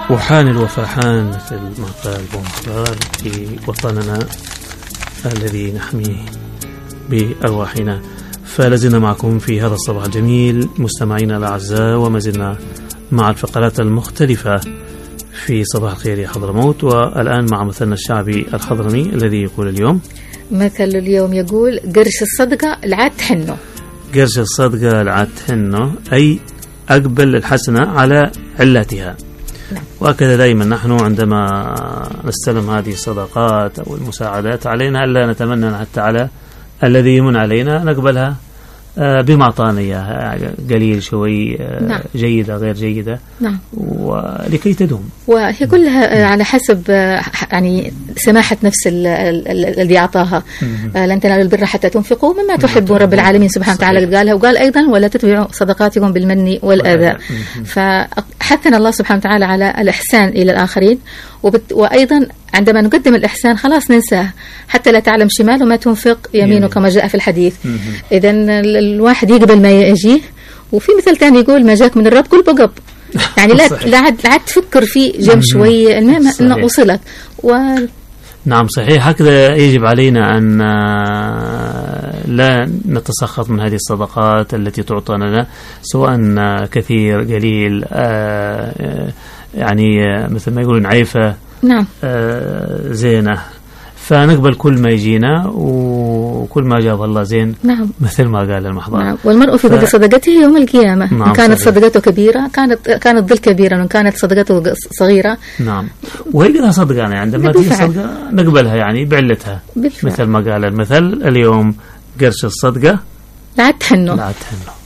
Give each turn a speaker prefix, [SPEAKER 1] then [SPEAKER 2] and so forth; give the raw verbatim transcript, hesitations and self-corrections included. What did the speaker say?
[SPEAKER 1] وحان الوفاحان مثل ما قال بونفار في وطننا الذي نحميه بأرواحنا. فلازلنا معكم في هذا الصباح الجميل مستمعينا الأعزاء، وما زلنا مع الفقرات المختلفة في صباح الخير يا حضرموت. والآن مع مثلنا الشعبي الحضرمي الذي يقول اليوم،
[SPEAKER 2] مثل اليوم يقول: قرش الصدقة العاد تحنه.
[SPEAKER 1] قرش الصدقة العاد تحنه، أي أقبل الحسنة على علتها. وهكذا دائما نحن عندما نستلم هذه الصدقات أو المساعدات علينا ألا نتمنى حتى على الذي يمن علينا، نقبلها بمعطانية قليل شوي، نعم. جيدة غير جيدة، نعم. ولكي تدوم،
[SPEAKER 2] وهي كلها على حسب يعني سماحة نفس الذي أعطاها. لن تنالوا البر حتى تنفقوا مما تحبون، رب العالمين سبحانه وتعالى قالها، وقال أيضا: ولا تتبعوا صدقاتكم بالمن والأذى. فحثنا الله سبحانه وتعالى على الإحسان إلى الآخرين، وأيضا عندما نقدم الإحسان خلاص ننساه، حتى لا تعلم شماله ما تنفق يمينه كما جاء في الحديث. إذن الواحد يقبل ما يجيه. وفي مثل ثاني يقول: ما جاك من الرب قل بقب. يعني لا لا عاد لا عاد تفكر فيه جنب شوية، المهم أنه وصلت. و
[SPEAKER 1] نعم صحيح، هكذا يجب علينا أن لا نتسخط من هذه الصدقات التي تعطى لنا، سواء كثير قليل، يعني مثل ما يقولون عيفة، نعم. زينة، فنقبل كل ما يجينا وكل ما جاب الله زين، نعم. مثل ما قال المحضر،
[SPEAKER 2] نعم. والمرء في ظل ف... صدقته يوم القيامة، نعم. إن كانت صدق. صدقته كبيرة كانت كانت ظل كبيرة، وإن كانت صدقته صغيرة، نعم.
[SPEAKER 1] وهي قدها صدقة يعني عندما تيجي صدقة نقبلها يعني بعلتها، بالفعل. مثل ما قال المثل اليوم: قرش الصدقة
[SPEAKER 2] لا تحنه
[SPEAKER 1] لا تحنه.